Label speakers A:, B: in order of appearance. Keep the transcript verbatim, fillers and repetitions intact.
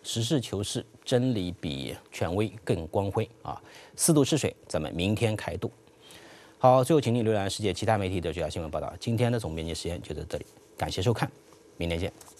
A: 实事求是，真理比权威更光辉啊！四渡赤水，咱们明天开渡。好，最后请你浏览世界其他媒体的主要新闻报道。今天的总编辑时间就到这里，感谢收看，明天见。